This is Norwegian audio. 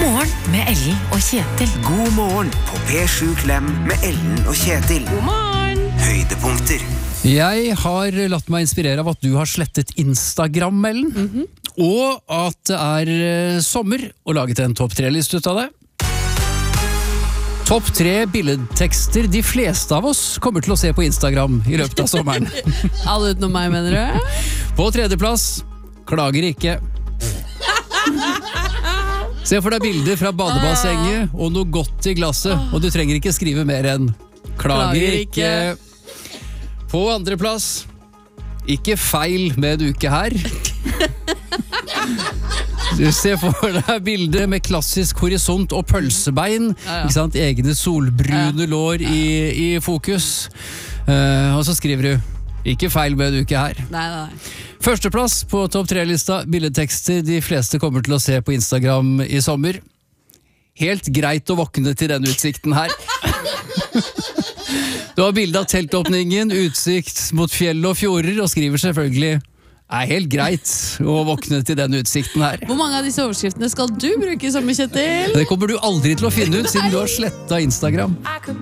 morgen med Ellen og Kjetil. God morgen på P7 Klem med Ellen og Kjetil. God morgen! Høydepunkter. Jeg har latt meg inspirere av at du har slettet Instagram, Ellen. Og at det er sommer og laget en topp 3-liste ut av det. Topp 3 billedtekster de fleste av oss kommer til å se på Instagram i løpet av sommeren. Alle utenom meg, mener du? På 3. plass, klager ikke. Se for deg bilder fra badebassenget og noe godt i glasset, og du trenger ikke skrive mer enn klager ikke. På 2. plass, ikke feil med en uke her. Du ser for deg bildet med klassisk horisont og pølsebein, ikke sant? Egne solbrune lår i fokus. Og så skriver du, ikke feil med en uke her. Nei. 1. plass på topp 3-lista, billedtekster de fleste kommer til å se på Instagram i sommer. Helt greit å våkne til den utsikten her. Du har bildet av teltåpningen, utsikt mot fjell og fjorder, og skriver selvfølgelig helt greit å våkne til den utsikten her. Hvor mange av disse overskriftene skal du bruke i sommer, Kjetil? Det kommer du aldri til å finne ut, siden du har slettet Instagram. I could